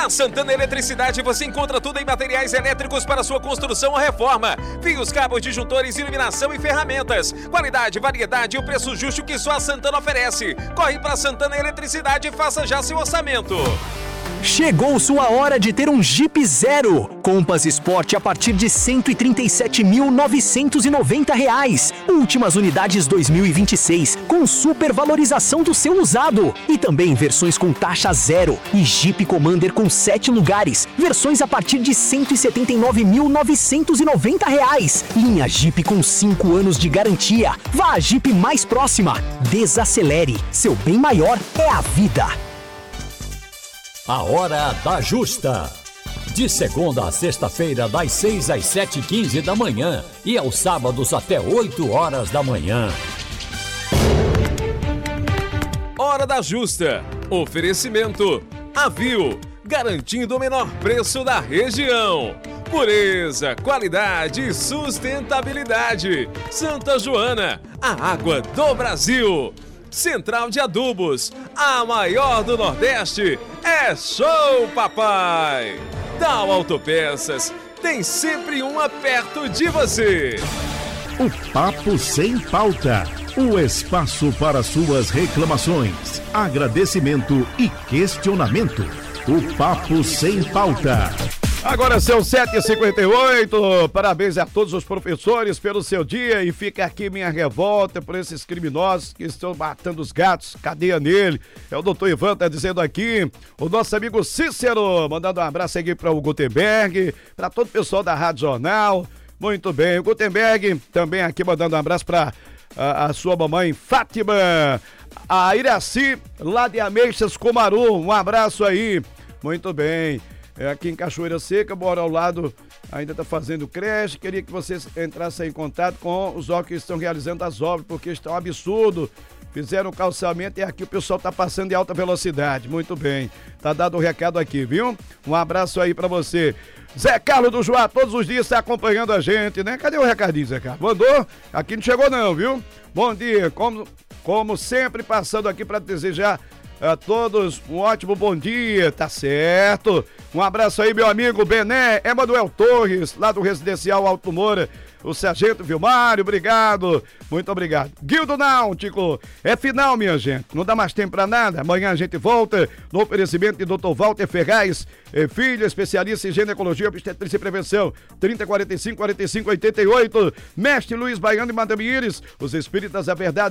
Na Santana Eletricidade você encontra tudo em materiais elétricos para sua construção ou reforma. Fios, cabos, disjuntores, iluminação e ferramentas. Qualidade, variedade e o preço justo que só a Santana oferece. Corre para Santana Eletricidade e faça já seu orçamento. Chegou sua hora de ter um Jeep Zero. Compass Sport a partir de R$ 137.990. Últimas unidades 2026, com supervalorização do seu usado. E também versões com taxa zero. E Jeep Commander com 7 lugares. Versões a partir de R$ 179.990. Linha Jeep com 5 anos de garantia. Vá à Jeep mais próxima. Desacelere. Seu bem maior é a vida. A Hora da Justa. De segunda a sexta-feira, das 6 às 7h15 da manhã e aos sábados até 8 horas da manhã. Hora da Justa. Oferecimento. Avio. Garantindo o menor preço da região. Pureza, qualidade e sustentabilidade. Santa Joana, a água do Brasil. Central de Adubos, a maior do Nordeste, é Show Papai! Tal Autopeças, tem sempre uma perto de você. O Papo Sem Pauta, o espaço para suas reclamações, agradecimento e questionamento. O Papo Sem Pauta. Agora são 7h58, parabéns a todos os professores pelo seu dia e fica aqui minha revolta por esses criminosos que estão matando os gatos, cadeia nele. É o doutor Ivan tá dizendo aqui, o nosso amigo Cícero, mandando um abraço aqui para o Gutenberg, para todo o pessoal da Rádio Jornal, muito bem, o Gutenberg também aqui mandando um abraço para a sua mamãe Fátima, a Iraci lá de Ameixas Comaru, um abraço aí, muito bem. Aqui em Cachoeira Seca, mora ao lado, ainda está fazendo creche. Queria que vocês entrassem em contato com os órgãos que estão realizando as obras, porque está um absurdo. Fizeram o calçamento e aqui o pessoal está passando em alta velocidade. Muito bem, tá dado o recado aqui, viu? Um abraço aí para você. Zé Carlos do Joá, todos os dias está acompanhando a gente, né? Cadê o recadinho, Zé Carlos? Mandou? Aqui não chegou não, viu? Bom dia, como sempre, passando aqui para desejar a todos um ótimo bom dia, tá certo? Um abraço aí, meu amigo Bené, Emanuel Torres, lá do Residencial Alto Moura, o Sargento Vilmário, obrigado, muito obrigado. Guildo Náutico, é final, minha gente, não dá mais tempo pra nada, amanhã a gente volta no oferecimento de Dr. Walter Ferraz, filho, especialista em ginecologia, obstetrícia e prevenção, 3045-4588, Mestre Luiz Baiano e Madame Iris, os espíritas da verdade.